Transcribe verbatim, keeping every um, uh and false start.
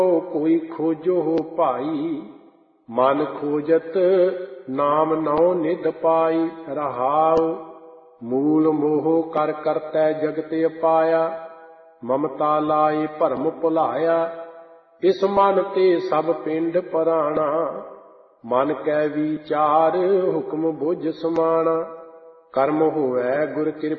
ਕੋਈ ਖੋਜੋ ਹੋ ਭਾਈ, ਮਨ ਖੋਜਤ ਨਾਮ ਨਉ ਨਿਧ ਪਾਈ। ਰਹਾਉ ਮੂਲ ਮੋਹ ਕਰ ਕਰਤੈ ਜਗਤ ਅਪਾਇਆ, ਮਮਤਾ ਲਾਏ ਭਰਮ ਭੁਲਾਇਆ। ਇਸ ਮਨ ਤੇ ਸਭ ਪਿੰਡ ਪਰਾਣਾ, ਮਨ ਕੈ ਵਿਚਾਰ ਹੁਕਮ ਬੁਝ ਸਮਾਣਾ। ਕਰਮ ਹੋਵੈ ਗੁਰ ਕਿਰਪਾ